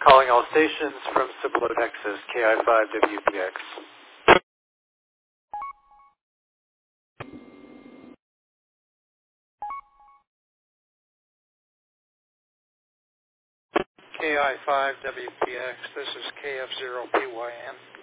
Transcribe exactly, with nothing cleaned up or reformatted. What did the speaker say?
Calling all stations from Cipolo, Texas, K I five W P X. K I five W P X, this is K F zero P Y N.